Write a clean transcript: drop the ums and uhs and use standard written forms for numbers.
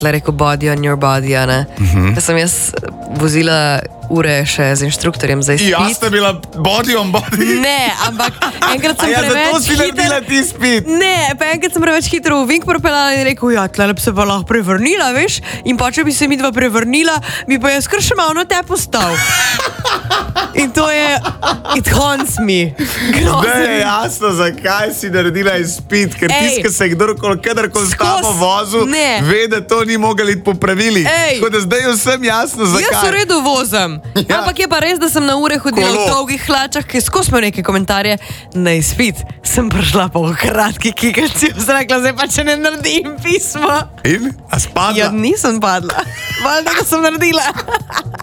rekel body on your body, ne? Da sem jaz vozila ure še z inštruktorjem za izpit. Ja, ste bila body on body? Ne, ampak enkrat sem zato preveč si naredila ti izpit? Ne, pa enkrat sem preveč hitro v Vink propeljala in rekel, ja, tle bi se pa lahko prevrnila, veš? In pa če bi se midva prevrnila, bi pa jaz kar še malo na te postal. In to je, it haunts me. Zdaj je jasno, zakaj si naredila izpit, ker tiska se kadarkoli s tabo vozil, ve, da to ni mogel iti po pravilih. Tako da zdaj je vsem jasno, zakaj. Jaz v redu vozim. Ja. Ampak je pa res, da sem na ure hodila v dolgih hlačah, ki skozi smo neke komentarje na izpit. Sem prišla po kratki kikavci, rekla, zdaj pa če ne naredim pismo. In? A spadla? Ja, nisem padla. Valjda, da sem naredila.